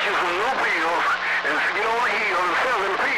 get some new pills and get on the hill and sell them pills.